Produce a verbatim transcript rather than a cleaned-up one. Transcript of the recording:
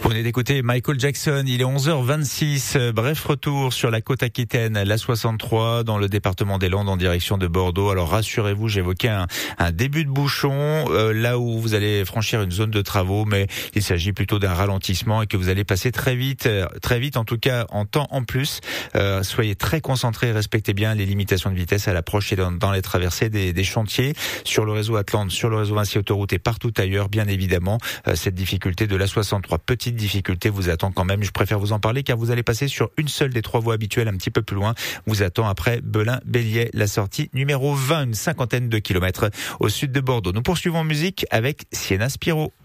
Vous venez d'écouter Michael Jackson, il est onze heures vingt-six. Bref retour sur la côte aquitaine, la soixante-trois, dans le département des Landes en direction de Bordeaux. Alors rassurez-vous, j'évoquais un, un début de bouchon, euh, là où vous allez franchir une zone de travaux, mais il s'agit plutôt d'un ralentissement et que vous allez passer très vite, très vite en tout cas en temps en plus. Euh, soyez très concentrés, respectez bien les limitations de vitesse à l'approche et dans, dans les traversées des, des chantiers. Sur le réseau Atlante, sur le réseau Vinci Autoroute et partout ailleurs, bien évidemment, euh, cette difficulté de la soixante-trois. Petite difficulté vous attend quand même, je préfère vous en parler car vous allez passer sur une seule des trois voies habituelles un petit peu plus loin. Vous attend après Belin-Bélier, la sortie numéro vingt, une cinquantaine de kilomètres au sud de Bordeaux. Nous poursuivons en musique avec Sienna Spiro.